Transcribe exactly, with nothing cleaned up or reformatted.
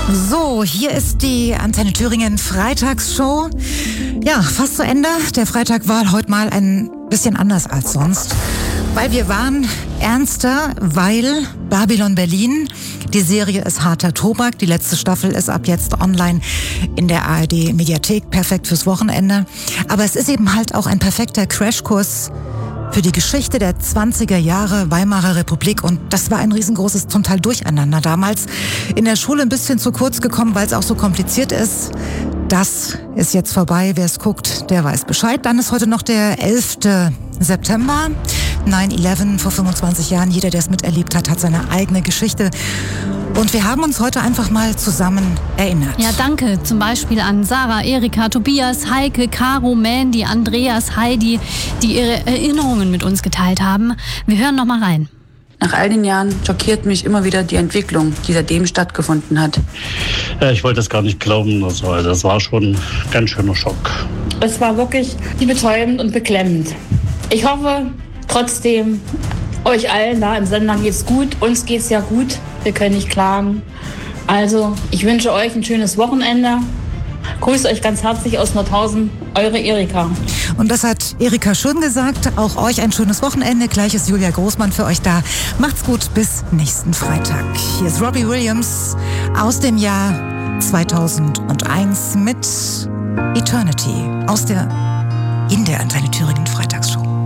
So, hier ist die Antenne Thüringen Freitagsshow. Ja, fast zu Ende. Der Freitag war heute mal ein bisschen anders als sonst. Weil wir waren ernster, weil Babylon Berlin, die Serie ist harter Tobak. Die letzte Staffel ist ab jetzt online in der A R D-Mediathek. Perfekt fürs Wochenende. Aber es ist eben halt auch ein perfekter Crashkurs für die Geschichte der zwanziger Jahre Weimarer Republik. Und das war ein riesengroßes zum Teil Durcheinander damals. In der Schule ein bisschen zu kurz gekommen, weil es auch so kompliziert ist. Das ist jetzt vorbei. Wer es guckt, der weiß Bescheid. Dann ist heute noch der elfter September. neun elf vor fünfundzwanzig Jahren. Jeder, der es miterlebt hat, hat seine eigene Geschichte. Und wir haben uns heute einfach mal zusammen erinnert. Ja, danke. Zum Beispiel an Sarah, Erika, Tobias, Heike, Caro, Mandy, Andreas, Heidi, die ihre Erinnerungen mit uns geteilt haben. Wir hören noch mal rein. Nach all den Jahren schockiert mich immer wieder die Entwicklung, die seitdem stattgefunden hat. Ja, ich wollte das gar nicht glauben. Also, das war schon ein ganz schöner Schock. Es war wirklich betäubend und beklemmend. Ich hoffe trotzdem, euch allen da im Sender geht's gut. Uns geht's ja gut. Wir können nicht klagen. Also, ich wünsche euch ein schönes Wochenende. Grüße euch ganz herzlich aus Nordhausen, eure Erika. Und das hat Erika schon gesagt. Auch euch ein schönes Wochenende. Gleich ist Julia Großmann für euch da. Macht's gut, bis nächsten Freitag. Hier ist Robbie Williams aus dem Jahr zweitausendeins mit Eternity aus der in der Antenne Thüringen Freitagsshow.